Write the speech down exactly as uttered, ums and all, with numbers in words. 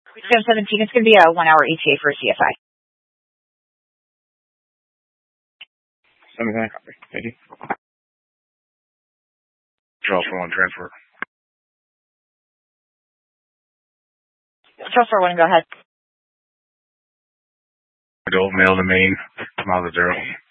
seven seventeen, it's going to be a one-hour E T A for C S I. seventy-nine, copy. Thank you. Charles for one, transfer. Charles for one, go ahead. Adult male to main, miles of zero.